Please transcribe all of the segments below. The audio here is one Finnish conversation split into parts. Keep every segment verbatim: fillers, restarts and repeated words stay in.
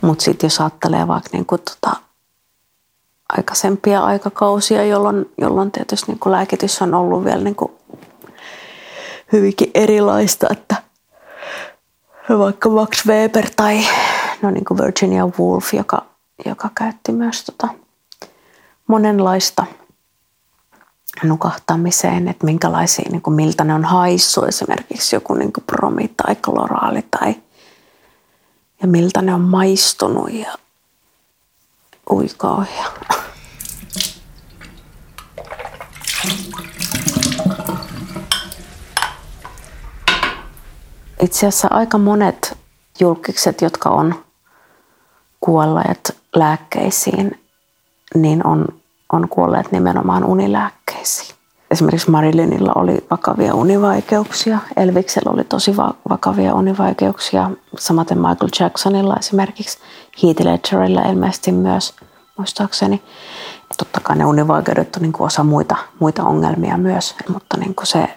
Mutta sitten jos ajattelee vaikka niinku tota aikaisempia aikakausia, jolloin, jolloin tietysti niinku lääkitys on ollut vielä niinku hyvinkin erilaista, että vaikka Max Weber tai no niinku Virginia Woolf, joka, joka käytti myös tota monenlaista nukahtamiseen, että minkälaisia, niin kuin miltä ne on haissut, esimerkiksi joku niin kuin bromi tai kloraali tai ja miltä ne on maistunut ja ui kauhea. Itse asiassa aika monet julkikset, jotka on kuolleet lääkkeisiin, niin on on kuolleet nimenomaan unilääkkeisiin. Esimerkiksi Marilynilla oli vakavia univaikeuksia, Elviksellä oli tosi va- vakavia univaikeuksia, samaten Michael Jacksonilla esimerkiksi, Heath Ledgerillä ilmeisesti myös, muistaakseni. Totta kai ne univaikeudet on niin kuin osa muita, muita ongelmia myös, mutta niin kuin se,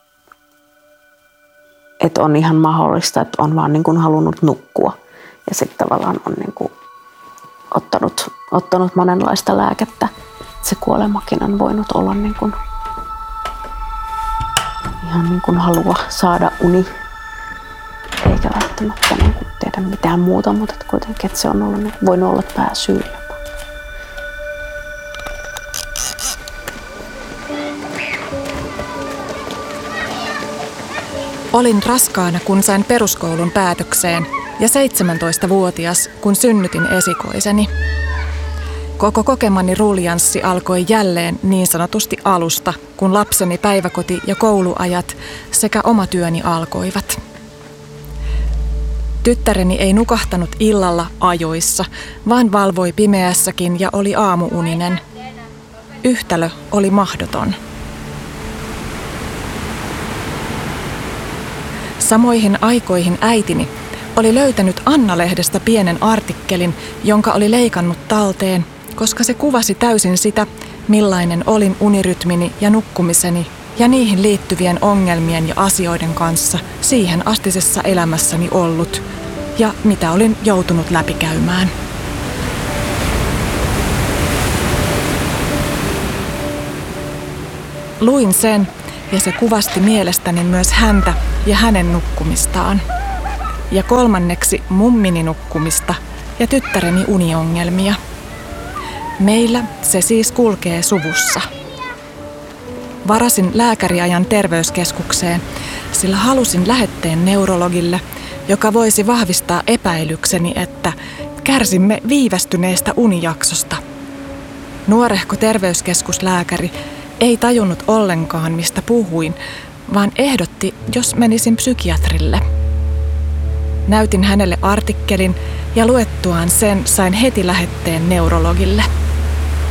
että on ihan mahdollista, että on vaan niin kuin halunnut nukkua ja sitten tavallaan on niin kuin ottanut, ottanut monenlaista lääkettä. Se kuolemakin on voinut olla niin kuin, ihan niin kuin halua saada uni, eikä välttämättä niin kuin tehdä mitään muuta, mutta että kuitenkin että se on ollut, voinut olla pääsyy jopa. Olin raskaana, kun sain peruskoulun päätökseen ja seitsemäntoistavuotias, kun synnytin esikoiseni. Koko kokemani ruljanssi alkoi jälleen niin sanotusti alusta, kun lapseni päiväkoti- ja kouluajat sekä oma työni alkoivat. Tyttäreni ei nukahtanut illalla ajoissa, vaan valvoi pimeässäkin ja oli aamuuninen. Yhtälö oli mahdoton. Samoihin aikoihin äitini oli löytänyt Anna-lehdestä pienen artikkelin, jonka oli leikannut talteen, koska se kuvasi täysin sitä, millainen olin unirytmini ja nukkumiseni ja niihin liittyvien ongelmien ja asioiden kanssa siihen astisessa elämässäni ollut ja mitä olin joutunut läpikäymään. Luin sen ja se kuvasti mielestäni myös häntä ja hänen nukkumistaan. Ja kolmanneksi mummini nukkumista ja tyttäreni uniongelmia. Meillä se siis kulkee suvussa. Varasin lääkäriajan terveyskeskukseen, sillä halusin lähetteen neurologille, joka voisi vahvistaa epäilykseni, että kärsimme viivästyneestä unijaksosta. Nuorehko terveyskeskuslääkäri ei tajunnut ollenkaan, mistä puhuin, vaan ehdotti, jos menisin psykiatrille. Näytin hänelle artikkelin ja luettuaan sen sain heti lähetteen neurologille.